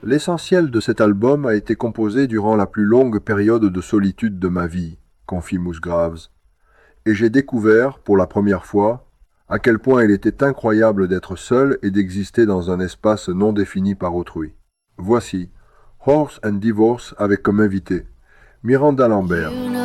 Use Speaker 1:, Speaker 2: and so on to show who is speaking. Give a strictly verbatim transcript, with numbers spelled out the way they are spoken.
Speaker 1: L'essentiel de cet album a été composé durant la plus longue période de solitude de ma vie, confie Musgraves, et j'ai découvert, pour la première fois, à quel point il était incroyable d'être seul et d'exister dans un espace non défini par autrui. Voici Horse and Divorce avec comme invité Miranda Lambert.